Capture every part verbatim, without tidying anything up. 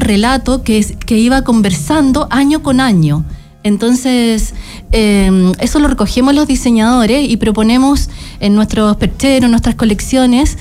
relato que, es, que iba conversando año con año. Entonces, eh, eso lo recogemos los diseñadores y proponemos en nuestros percheros, en nuestras colecciones,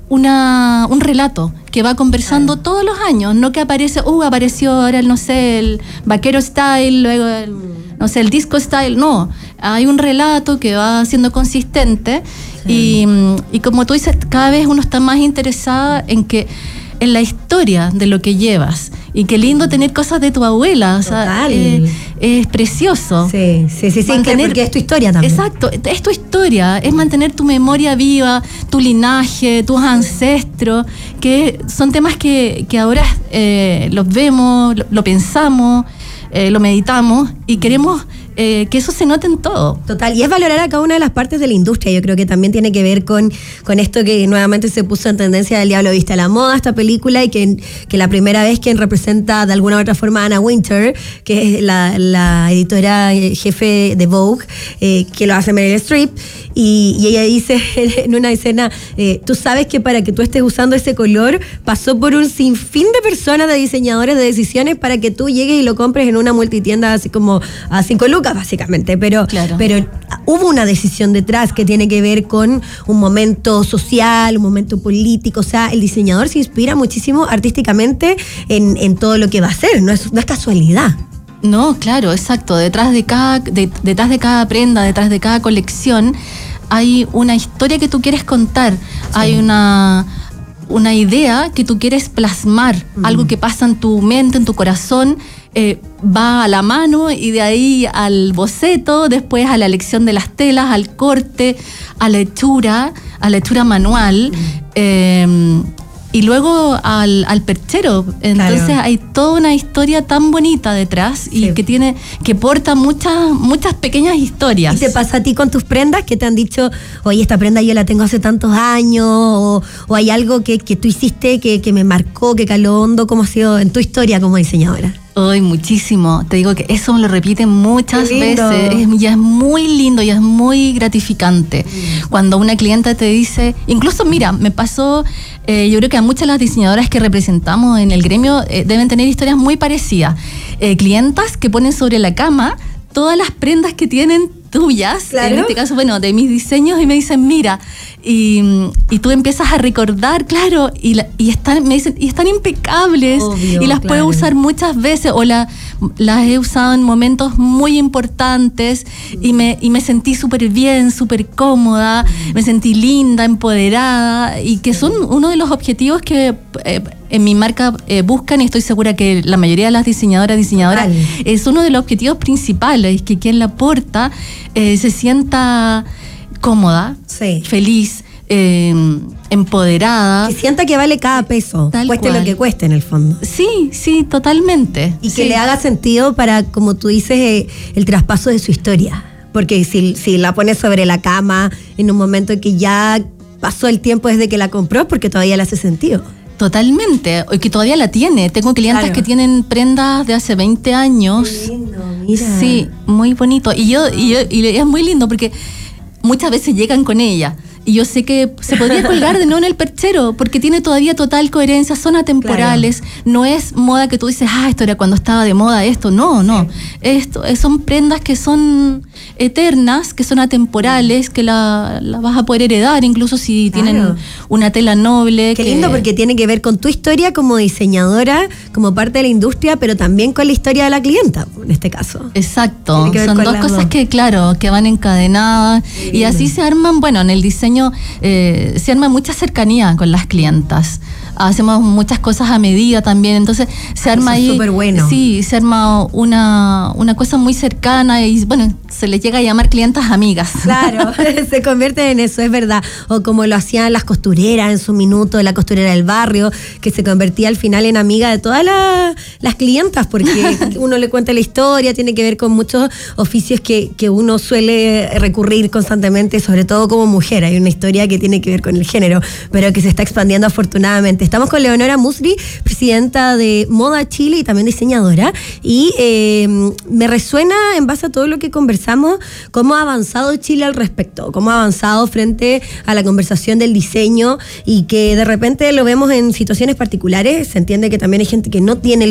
una, un relato que va conversando claro. todos los años, no que aparece, uh, apareció ahora, el, no sé, el vaquero style, luego el, no sé, el disco style, no, hay un relato que va siendo consistente sí. y, y como tú dices, cada vez uno está más interesado en que en la historia de lo que llevas. Y qué lindo tener cosas de tu abuela, o sea, eh, es precioso. Sí, sí, sí, sí mantener, porque es tu historia también. Exacto, es tu historia, es mantener tu memoria viva, tu linaje, tus ancestros, que son temas que, que ahora eh, los vemos, lo, lo pensamos, eh, lo meditamos y queremos eh, que eso se note en todo. Total, y es valorar a cada una de las partes de la industria. Yo creo que también tiene que ver con, con esto que nuevamente se puso en tendencia del Diablo Viste a la Moda, esta película, y que, que la primera vez quien representa de alguna u otra forma a Anna Wintour, que es la, la editora jefe de Vogue, eh, que lo hace Meryl Streep, y, y ella dice en una escena, eh, tú sabes que para que tú estés usando ese color pasó por un sinfín de personas, de diseñadores, de decisiones, para que tú llegues y lo compres en una multitienda así como a cinco lucas básicamente, pero, claro. pero hubo una decisión detrás que tiene que ver con un momento social, un momento político. O sea, el diseñador se inspira muchísimo artísticamente en, en todo lo que va a hacer, no es, no es casualidad. No, claro, exacto. Detrás de cada, de, detrás de cada prenda, detrás de cada colección, hay una historia que tú quieres contar, sí. hay una, una idea que tú quieres plasmar, mm. algo que pasa en tu mente, en tu corazón, eh, va a la mano y de ahí al boceto, después a la elección de las telas, al corte, a la hechura, a la hechura manual. Mm. Eh, Y luego al, al perchero. Entonces claro. hay toda una historia tan bonita detrás y sí. que tiene, que porta muchas, muchas pequeñas historias. ¿Y te pasa a ti con tus prendas que te han dicho, oye, esta prenda yo la tengo hace tantos años, o, o hay algo que, que tú hiciste que, que me marcó, que caló hondo? ¿Cómo ha sido en tu historia como diseñadora? Hoy muchísimo, te digo que eso me lo repiten muchas veces, es, ya es muy lindo, ya es muy gratificante mm. cuando una clienta te dice, incluso mira, me pasó, eh, yo creo que a muchas de las diseñadoras que representamos en el gremio eh, deben tener historias muy parecidas, eh, clientas que ponen sobre la cama todas las prendas que tienen tuyas, claro. en este caso, bueno, de mis diseños, y me dicen, mira, y, y tú empiezas a recordar, claro, y, la, y están, me dicen, y están impecables, obvio, y las claro. puedo usar muchas veces, o la, las he usado en momentos muy importantes, mm. y, me, y me sentí súper bien, súper cómoda, mm. me sentí linda, empoderada, y que son uno de los objetivos que eh, en mi marca eh, buscan, y estoy segura que la mayoría de las diseñadoras, diseñadoras, vale. es uno de los objetivos principales, que quien la porta eh, se sienta cómoda, sí. feliz, eh, empoderada. Que sienta que vale cada peso, cueste cual. lo que cueste en el fondo. Sí, sí, totalmente. Y sí. que le haga sentido para, como tú dices, eh, el traspaso de su historia. Porque si, si la pones sobre la cama en un momento en que ya pasó el tiempo desde que la compró, porque todavía le hace sentido. Totalmente, y que todavía la tiene. Tengo clientes claro. que tienen prendas de hace veinte años. Qué lindo, mira. Sí, muy bonito. Y yo, y yo, y es muy lindo porque muchas veces llegan con ella. Y yo sé que se podría colgar de nuevo en el perchero, porque tiene todavía total coherencia, son atemporales, claro. no es moda que tú dices, ah, esto era cuando estaba de moda esto, no, no, sí. esto son prendas que son eternas, que son atemporales, que la, la vas a poder heredar, incluso si claro. tienen una tela noble. Qué que... lindo, porque tiene que ver con tu historia como diseñadora, como parte de la industria, pero también con la historia de la clienta, en este caso. Exacto, son dos cosas dos. que, claro, que van encadenadas, sí, y así se arman, bueno, en el diseño Eh, se arma mucha cercanía con las clientas. Hacemos muchas cosas a medida también, entonces se arma Eso ahí. Es súper bueno. Sí, se arma una, una cosa muy cercana y bueno, se les llega a llamar clientas amigas. Claro, se convierte en eso, es verdad. O como lo hacían las costureras en su minuto, la costurera del barrio, que se convertía al final en amiga de todas la, las clientas, porque uno le cuenta la historia, tiene que ver con muchos oficios que, que uno suele recurrir constantemente, sobre todo como mujer. Hay una historia que tiene que ver con el género, pero que se está expandiendo afortunadamente. Estamos con Leonora Musri, presidenta de Moda Chile y también diseñadora, y eh, me resuena en base a todo lo que conversamos, cómo ha avanzado Chile al respecto, cómo ha avanzado frente a la conversación del diseño, y que de repente lo vemos en situaciones particulares. Se entiende que también hay gente que no tiene